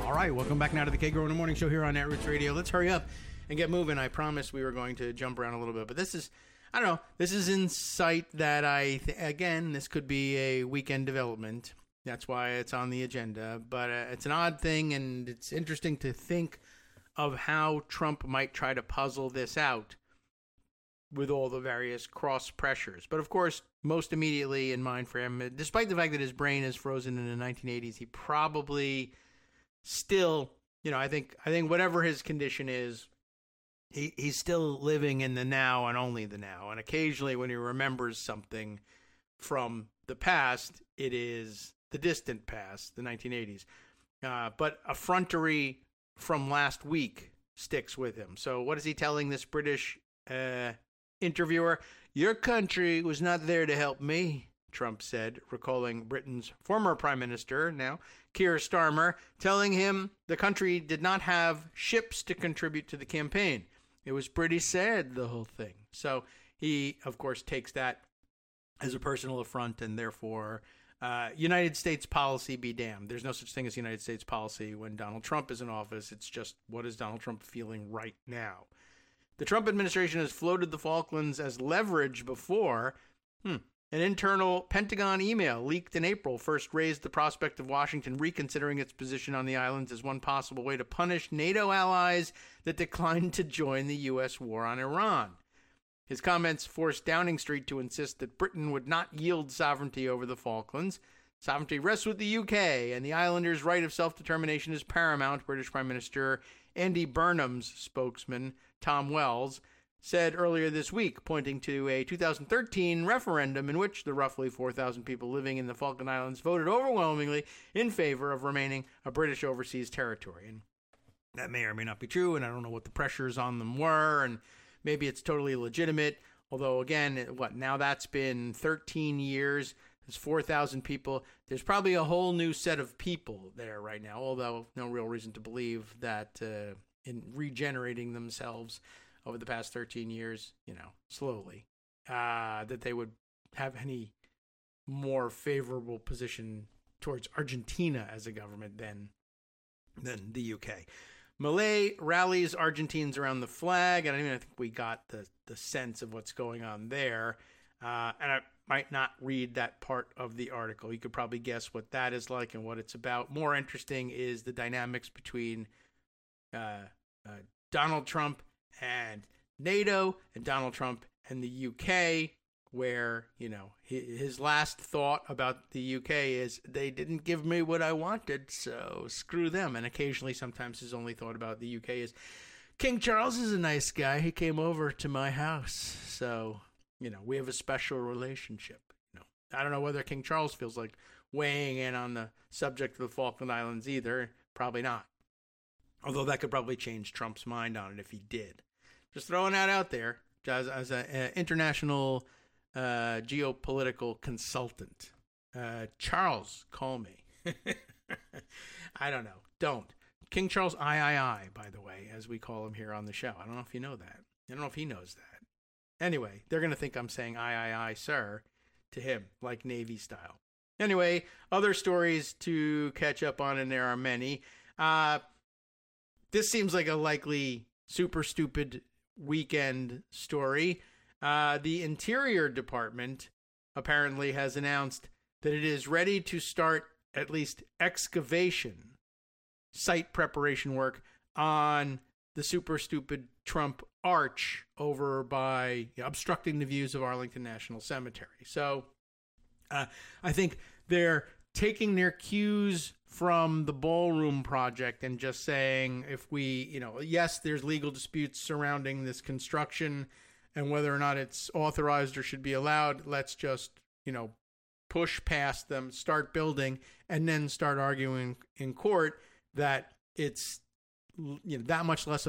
All right, welcome back now to the K-Grow in the Morning Show here on Netroots Radio. Let's hurry up and get moving. I promised we were going to jump around a little bit, but this is, I don't know, this is insight that again, this could be a weekend development. That's why it's on the agenda, but it's an odd thing, and it's interesting to think of how Trump might try to puzzle this out with all the various cross pressures. But of course, most immediately in mind for him, despite the fact that his brain is frozen in the 1980s, he probably still, I think whatever his condition is, he's still living in the now and only the now. And occasionally when he remembers something from the past, it is the distant past, the 1980s. But effrontery from last week sticks with him. So what is he telling this British interviewer? Your country was not there to help me, Trump said, recalling Britain's former prime minister, now Keir Starmer, telling him the country did not have ships to contribute to the campaign. It was pretty sad, the whole thing. So he, of course, takes that as a personal affront, and therefore United States policy be damned. There's no such thing as United States policy when Donald Trump is in office. It's just, what is Donald Trump feeling right now? The Trump administration has floated the Falklands as leverage before. An internal Pentagon email leaked in April first raised the prospect of Washington reconsidering its position on the islands as one possible way to punish NATO allies that declined to join the U.S. war on Iran. His comments forced Downing Street to insist that Britain would not yield sovereignty over the Falklands. Sovereignty rests with the UK, and the islanders' right of self-determination is paramount, British Prime Minister Andy Burnham's spokesman, Tom Wells, said earlier this week, pointing to a 2013 referendum in which the roughly 4,000 people living in the Falkland Islands voted overwhelmingly in favor of remaining a British overseas territory. And that may or may not be true, and I don't know what the pressures on them were, and maybe it's totally legitimate. Although, again, now that's been 13 years. There's 4,000 people. There's probably a whole new set of people there right now, although no real reason to believe that in regenerating themselves over the past 13 years, slowly, that they would have any more favorable position towards Argentina as a government than the UK. Milei rallies Argentines around the flag, and I think we got the sense of what's going on there. And I might not read that part of the article. You could probably guess what that is like and what it's about. More interesting is the dynamics between Donald Trump and NATO and Donald Trump and the UK, where, his last thought about the UK is they didn't give me what I wanted, so screw them. And occasionally, sometimes his only thought about the UK is King Charles is a nice guy. He came over to my house. So, we have a special relationship. I don't know whether King Charles feels like weighing in on the subject of the Falkland Islands either. Probably not. Although that could probably change Trump's mind on it if he did. Just throwing that out there as an international geopolitical consultant. Charles, call me. I don't know. Don't. King Charles III, by the way, as we call him here on the show. I don't know if you know that. I don't know if he knows that. Anyway, they're going to think I'm saying III, sir, to him, like Navy style. Anyway, other stories to catch up on, and there are many. This seems like a likely super stupid weekend story. The Interior Department apparently has announced that it is ready to start at least excavation, site preparation work on the super stupid Trump arch over by obstructing the views of Arlington National Cemetery. So I think they're taking their cues from the Ballroom Project and just saying, if we, yes, there's legal disputes surrounding this construction and whether or not it's authorized or should be allowed, let's just, push past them, start building, and then start arguing in court that it's, that much less